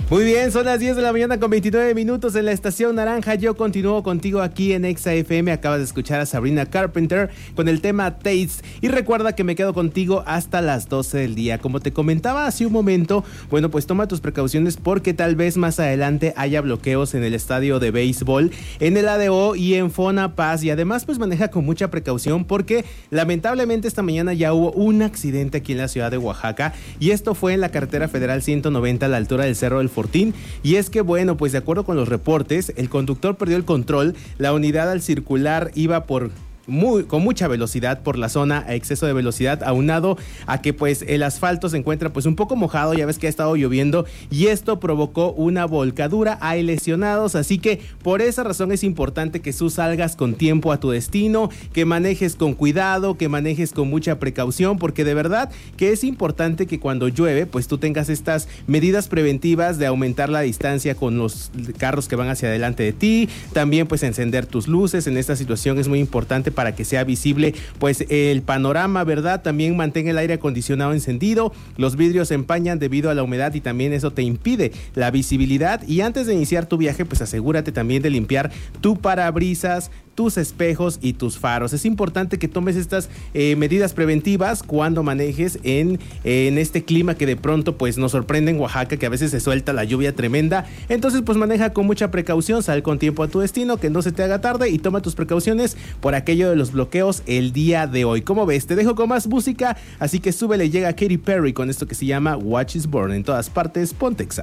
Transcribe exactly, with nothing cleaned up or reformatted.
Muy bien, son las diez de la mañana con veintinueve minutos en la estación naranja. Yo continúo contigo aquí en Exa F M. Acabas de escuchar a Sabrina Carpenter con el tema Taste. Y recuerda que me quedo contigo hasta las doce del día. Como te comentaba hace un momento, bueno, pues toma tus precauciones porque tal vez más adelante haya bloqueos en el estadio de béisbol, en el A D O y en Fonapaz. Y además, pues maneja con mucha precaución porque lamentablemente esta mañana ya hubo un accidente aquí en la ciudad de Oaxaca. Y esto fue en la carretera federal ciento noventa a la altura del Cerro del Fortín. Y es que bueno, pues de acuerdo con los reportes, el conductor perdió el control, la unidad al circular iba por Muy, con mucha velocidad por la zona a exceso de velocidad, aunado a que pues el asfalto se encuentra pues un poco mojado, ya ves que ha estado lloviendo y esto provocó una volcadura, hay lesionados, así que por esa razón es importante que tú salgas con tiempo a tu destino, que manejes con cuidado, que manejes con mucha precaución, porque de verdad que es importante que cuando llueve pues tú tengas estas medidas preventivas de aumentar la distancia con los carros que van hacia adelante de ti, también pues encender tus luces. En esta situación es muy importante para que sea visible pues el panorama, ¿verdad? También mantén el aire acondicionado encendido, los vidrios se empañan debido a la humedad y también eso te impide la visibilidad. Y antes de iniciar tu viaje pues asegúrate también de limpiar tu parabrisas, tus espejos y tus faros. Es importante que tomes estas eh, medidas preventivas cuando manejes en, eh, en este clima que de pronto pues nos sorprende en Oaxaca, que a veces se suelta la lluvia tremenda. Entonces pues maneja con mucha precaución, sal con tiempo a tu destino, que no se te haga tarde y toma tus precauciones por aquello de los bloqueos el día de hoy. ¿Cómo ves? Te dejo con más música, así que súbele, llega Katy Perry con esto que se llama Watch is Born. En todas partes, ponte Exa.